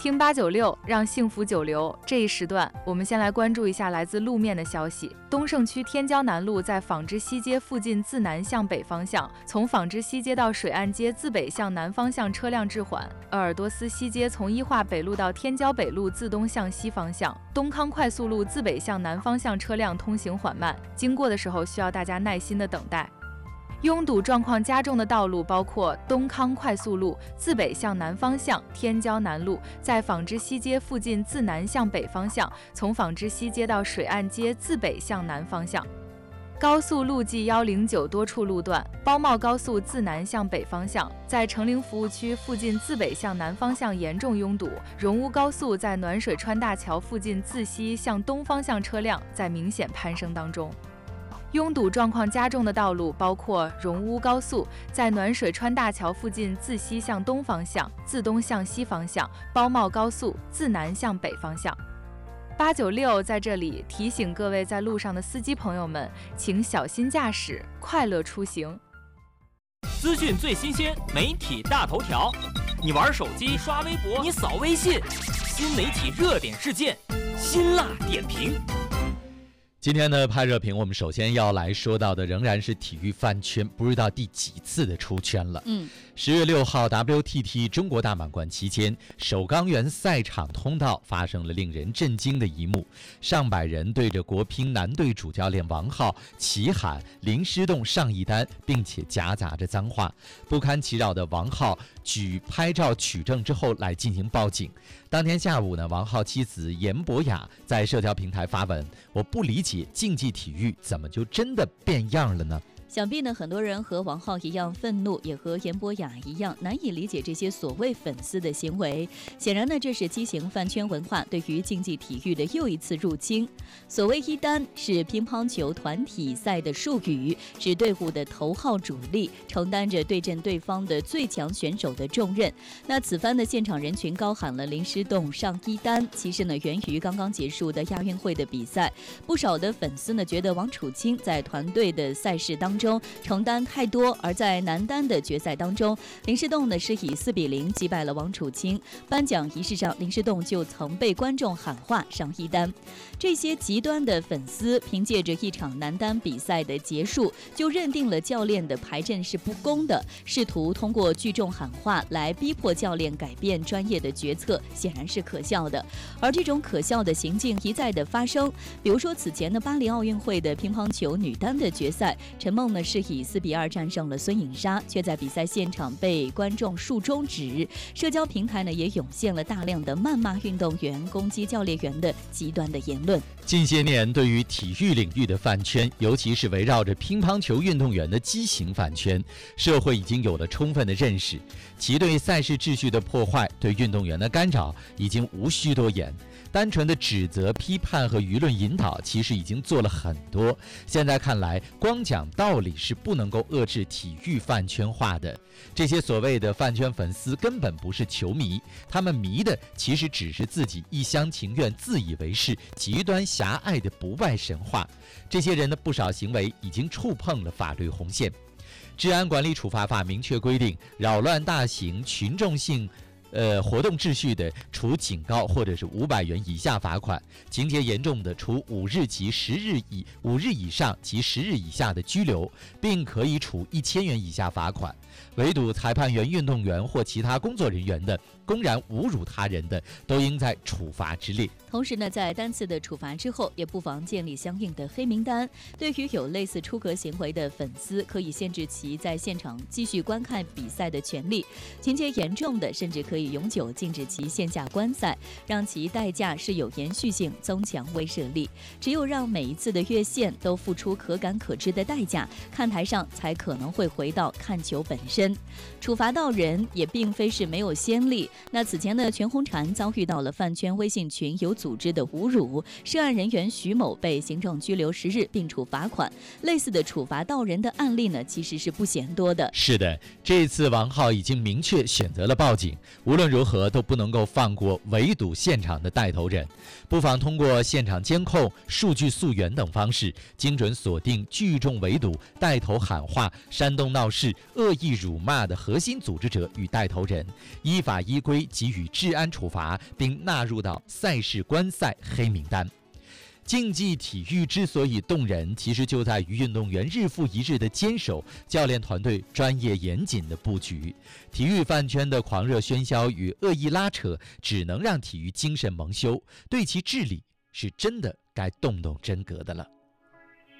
听896，让幸福久留。这一时段，我们先来关注一下来自路面的消息。东胜区天胶南路在纺织西街附近自南向北方向，从纺织西街到水岸街自北向南方向车辆滞缓；鄂尔多斯西街从依化北路到天胶北路自东向西方向，东康快速路自北向南方向车辆通行缓慢，经过的时候需要大家耐心的等待。拥堵状况加重的道路包括东康快速路自北向南方向天胶南路在纺织西街附近自南向北方向，从纺织西街到水岸街自北向南方向。高速路G 109多处路段，包茂高速自南向北方向，在成陵服务区附近自北向南方向严重拥堵；荣乌高速在暖水川大桥附近自西向东方向车辆在明显攀升当中。拥堵状况加重的道路包括荣乌高速在暖水川大桥附近自西向东方向、自东向西方向；包茂高速自南向北方向。896在这里提醒各位在路上的司机朋友们，请小心驾驶，快乐出行。 资讯最新鲜，媒体大头条。你玩手机刷微博，你扫微信，新媒体热点事件，辛辣点评。 今天的拍热评，我们首先要来说到的仍然是体育饭圈，不知道第几次的出圈了。10月6号 WTT 中国大满贯期间，首钢园赛场通道发生了令人震惊的一幕，上百人对着国乒男队主教练王皓齐喊林诗栋上一单，并且夹杂着脏话。不堪其扰的王皓举拍照取证之后来进行报警。当天下午呢，王皓妻子严博雅在社交平台发文，我不理解竞技体育怎么就真的变样了呢？ 想必呢，很多人和王皓一样愤怒，也和严博雅一样难以理解这些所谓粉丝的行为。显然呢，这是畸形饭圈文化对于竞技体育的又一次入侵。所谓一单是乒乓球团体赛的术语，是队伍的头号主力承担着对阵对方的最强选手的重任。那此番的现场人群高喊了林诗栋上一单，其实呢源于刚刚结束的亚运会的比赛。不少的粉丝呢觉得王楚钦在团队的赛事当中承担太多，而在男单的决赛当中，林诗栋呢是以4-0击败了王楚钦。颁奖仪式上，林诗栋就曾被观众喊话上一单。这些极端的粉丝凭借着一场男单比赛的结束，就认定了教练的排阵是不公的，试图通过聚众喊话来逼迫教练改变专业的决策，显然是可笑的。而这种可笑的行径一再的发生，比如说此前的巴黎奥运会的乒乓球女单的决赛，陈梦呢是以4-2战胜了孙颖莎，却在比赛现场被观众竖中指。社交平台呢也涌现了大量的谩骂运动员、攻击教练员的极端的言论。 近些年，对于体育领域的饭圈，尤其是围绕着乒乓球运动员的畸形饭圈，社会已经有了充分的认识，其对赛事秩序的破坏、对运动员的干扰已经无需多言。单纯的指责、批判和舆论引导其实已经做了很多，现在看来，光讲道理是不能够遏制体育饭圈化的。这些所谓的饭圈粉丝根本不是球迷，他们迷的其实只是自己一厢情愿、自以为是、极端狭隘的不败神话。这些人的不少行为已经触碰了法律红线。治安管理处罚法明确规定，扰乱大型群众性活动秩序的，处警告或者是500元以下罚款；情节严重的，处5日以上及10日以下的拘留，并可以处1000元以下罚款。围堵裁判员、运动员或其他工作人员的，公然侮辱他人的，都应在处罚之列。 同时呢，在单次的处罚之后，也不妨建立相应的黑名单。对于有类似出格行为的粉丝，可以限制其在现场继续观看比赛的权利；情节严重的，甚至可以永久禁止其线下观赛，让其代价是有延续性，增强威慑力。只有让每一次的越线都付出可感可知的代价，看台上才可能会回到看球本身。处罚到人也并非是没有先例。那此前呢，全红婵遭遇到了饭圈微信群有组织的侮辱，涉案人员徐某被行政拘留10日，并处罚款。类似的处罚到人的案例呢，其实是不嫌多的。 是的，这次王皓已经明确选择了报警，无无论如何都不能够放过围堵现场的带头人，不妨通过现场监控、数据溯源等方式，精准锁定聚众围堵、带头喊话、煽动闹事、恶意辱骂的核心组织者与带头人，依法依规给予治安处罚，并纳入到赛事观赛黑名单。竞技体育之所以动人，其实就在于运动员日复一日的坚守，教练团队专业严谨的布局。体育饭圈的狂热喧嚣与恶意拉扯，只能让体育精神蒙羞，对其治理是真的该动动真格的了。